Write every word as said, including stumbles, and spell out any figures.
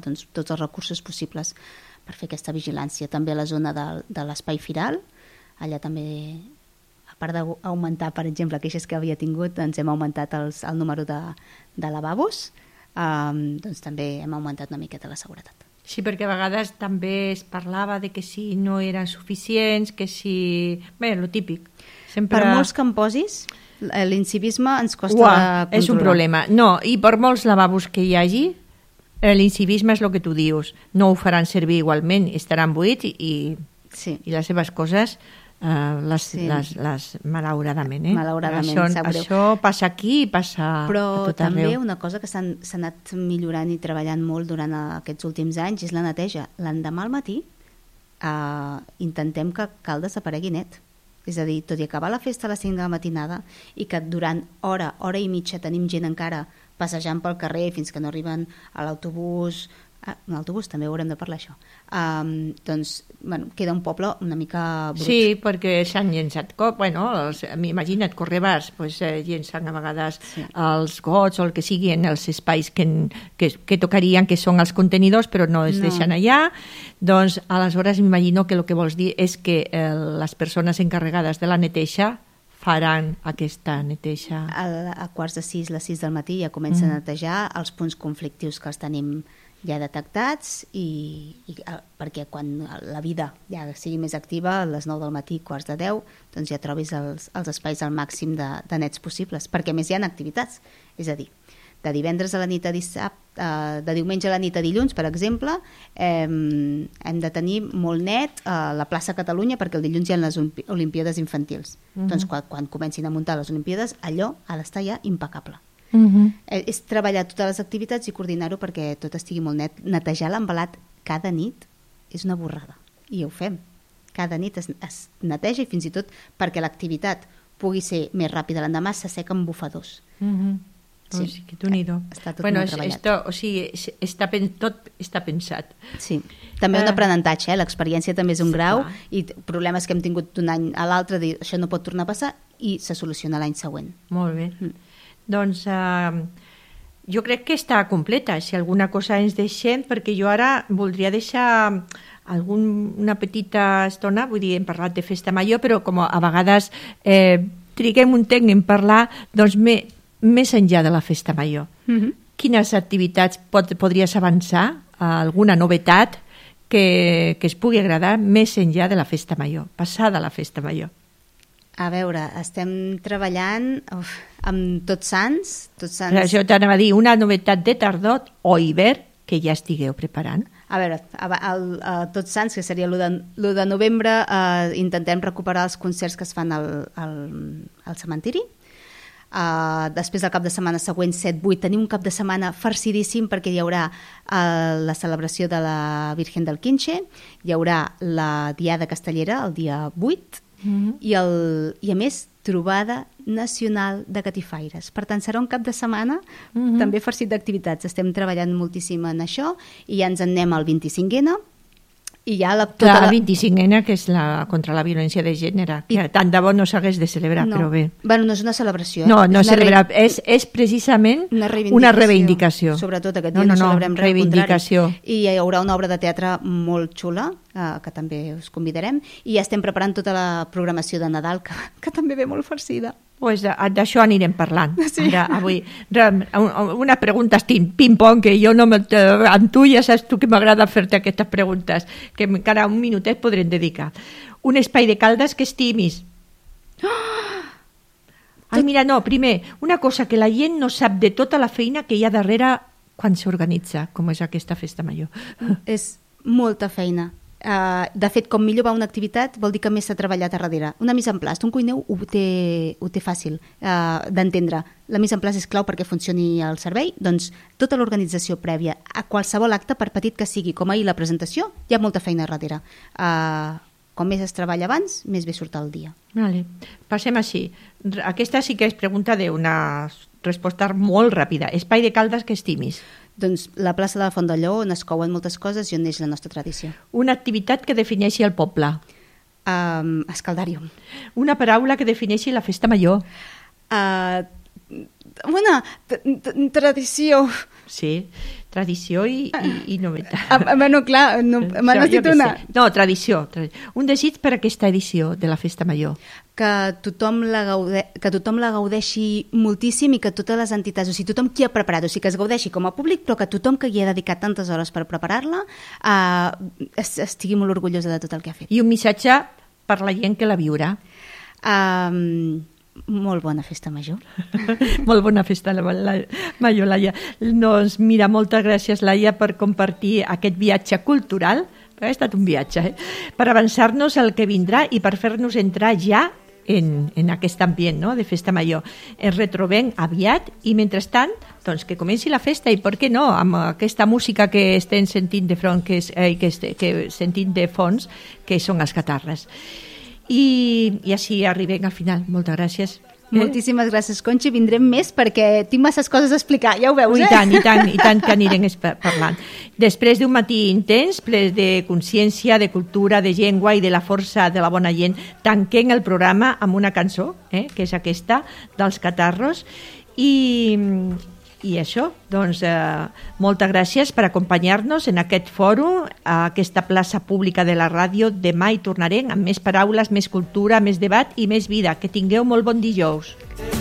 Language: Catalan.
doncs, tots els recursos possibles per fer aquesta vigilància. També a la zona de, de l'espai firal, allà també, a part d'augmentar, per exemple, queixes que havia tingut, doncs hem augmentat els, el número de, de lavabos, um, doncs també hem augmentat una miqueta la seguretat. Sí, perquè a vegades també es parlava de que si no eren suficients, que si... Bé, lo típic. Sempre... Per molts que em posis, l'incivisme ens costa Uah, controlar. És un problema. No, i per molts lavabos que hi hagi, l'incivisme és el que tu dius. No ho faran servir igualment, estaran buits i, i, sí. i les seves coses, eh, les, sí. les, les, malauradament. Eh? Malauradament, això, això passa aquí i passa Però a tot també arreu. una cosa que s'ha anat millorant i treballant molt durant aquests últims anys és la neteja. L'endemà al matí eh, intentem que cal desaparegui net. És a dir, tot i acabar la festa a les cinc de la matinada i que durant hora, hora i mitja tenim gent encara passejant pel carrer fins que no arriben a l'autobús, ah, en l'autobús també haurem de parlar això, um, doncs bueno, queda un poble una mica brut. Sí, perquè s'han llençat cop, bueno, els, imagina't, correbars, pues, eh, llencen a vegades sí. els gots o el que sigui en els espais que, que, que tocarien, que són els contenidors, però no es no. deixen allà. Doncs aleshores m'imagino que el que vols dir és que eh, les persones encarregades de la neteja faran aquesta neteja. A, a quarts de sis, les sis del matí ja comencen mm. a netejar els punts conflictius que els tenim ja detectats i, i perquè quan la vida ja sigui més activa, a les nou del matí, quarts de deu, doncs ja trobis els, els espais al màxim de, de nets possibles, perquè més hi ha activitats. És a dir, de divendres a la nit a dissabte, de diumenge a la nit a dilluns, per exemple, eh, hem de tenir molt net a la plaça Catalunya perquè el dilluns hi ha les Olimpíades infantils. Uh-huh. Doncs quan, quan comencin a muntar les Olimpíades, allò ha d'estar ja impecable. Uh-huh. Eh, és treballar totes les activitats i coordinar-ho perquè tot estigui molt net. Netejar l'embalat cada nit és una borrada, i ho fem. Cada nit es, es neteja i fins i tot perquè l'activitat pugui ser més ràpida l'endemà s'asseca amb bufadors. Uh-huh. Sí, o sigui, que t'unido. Està tot bueno, molt treballat. Esto, o sigui, està, tot està pensat. Sí, també uh, un aprenentatge, eh? L'experiència també és un sí, grau clar. I problemes que hem tingut d'un any a l'altre, dir això no pot tornar a passar i se soluciona l'any següent. Molt bé. Mm. Doncs uh, jo crec que està completa, si alguna cosa ens deixem, perquè jo ara voldria deixar algun, una petita estona, vull dir, hem parlat de Festa Major, però com a vegades eh, triguem un temps en parlar, doncs me, més enllà de la Festa Major. Mm-hmm. Quines activitats pot, podries avançar? Alguna novetat que, que es pugui agradar més enllà de la Festa Major, passada la Festa Major? A veure, estem treballant uf, amb Tots Sants. Tots Sants... Però això t'anava a dir, una novetat de tardor o hivern que ja estigueu preparant. A veure, a, a, a Tots Sants, que seria l'u de, l'u de novembre, eh, intentem recuperar els concerts que es fan al, al, al cementiri. Uh, després del cap de setmana següent, set vuit, tenim un cap de setmana farcidíssim perquè hi haurà uh, la celebració de la Virgen del Quinxe, hi haurà la Diada Castellera el dia vuit, mm-hmm. i, el, i a més trobada nacional de catifaires. Per tant, serà un cap de setmana mm-hmm. també farcit d'activitats. Estem treballant moltíssim en això i ja ens en anem al vint-i-cinc ena. I ja la, tota la la vint-i-cinc ena, que és la, contra la violència de gènere, que I... tant de bo no s'hagués de celebrar, no. però bé. Bueno, no és una celebració. Eh? No, no és, celebrar, re... és, és precisament una reivindicació. una reivindicació. Sobretot aquest no, dia no, no, no celebrem res, reivindicació. Al contrari. I hi haurà una obra de teatre molt xula, eh, que també us convidarem, i ja estem preparant tota la programació de Nadal, que, que també ve molt farcida. Pues d'això anirem parlant. Sí. Ara, avui, una pregunta ping-pong, que jo no me, amb tu ja saps tu que m'agrada fer-te aquestes preguntes, que encara un minutet podrem dedicar. Un espai de Caldes que estimis. Ai, mira, no, primer, una cosa que la gent no sap de tota la feina que hi ha darrere quan s'organitza, com és aquesta Festa Major. És molta feina. Uh, de fet, com millor va una activitat vol dir que més s'ha treballat a darrere. Una mise en place, un cuiner ho té, ho té fàcil uh, d'entendre. La mise en place és clau perquè funcioni el servei, doncs tota l'organització prèvia a qualsevol acte, per petit que sigui, com ahir la presentació, hi ha molta feina a darrere. Uh, com més es treballa abans, més bé surt el dia. Vale. Passem així. Aquesta sí que és pregunta d'una resposta molt ràpida. Espai de Caldes que estimis. Doncs la plaça de la Font del Lleó, on es couen moltes coses i on neix la nostra tradició. Una activitat que defineixi el poble. Um, escaldàrium. Una paraula que defineixi la Festa Major. Uh, una tradició. Sí, tradició i, i, i novetat. Ah, bueno, clar, no, m'ha dit una... No, tradició, tradició. Un desig per aquesta edició de la Festa Major. Que tothom la, gaude... que tothom la gaudeixi moltíssim i que totes les entitats, o sigui, tothom qui ha preparat, o sigui, que es gaudeixi com a públic, però que tothom que hi ha dedicat tantes hores per preparar-la eh, estigui molt orgullosa de tot el que ha fet. I un missatge per la gent que la viurà. Um, molt bona festa major. Molt bona festa la, la, major, Laia. Doncs mira, moltes gràcies, Laia, per compartir aquest viatge cultural, ha estat un viatge, eh? Per avançar-nos al que vindrà i per fer-nos entrar ja en, en aquest ambient, no?, de festa major. Ens retrobem aviat i, mentrestant, doncs que comenci la festa i, per què no, amb aquesta música que estem sentint de front, que, és, eh, que, est, que sentint de fons, que són els catarres. I, i així arribem al final. Moltes gràcies. Eh? Moltíssimes gràcies, Conxi. Vindrem més perquè tinc masses coses a explicar, ja ho veus, eh? I tant, i tant, i tant que anirem parlant. Després d'un matí intens, ple de consciència, de cultura, de llengua i de la força de la bona gent, tanquem el programa amb una cançó, eh, que és aquesta, dels Catarros, i... I això, doncs, eh, moltes gràcies per acompanyar-nos en aquest fòrum, a aquesta plaça pública de la ràdio. Demà hi tornarem amb més paraules, més cultura, més debat i més vida. Que tingueu molt bon dijous.